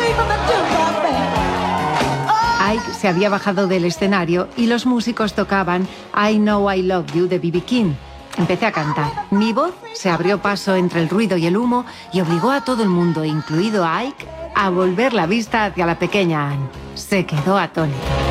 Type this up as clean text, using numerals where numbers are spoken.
Ike se había bajado del escenario y los músicos tocaban I Know I Love You de B.B. King. Empecé a cantar. Mi voz se abrió paso entre el ruido y el humo y obligó a todo el mundo, incluido a Ike, a volver la vista hacia la pequeña Anne. Se quedó atónita.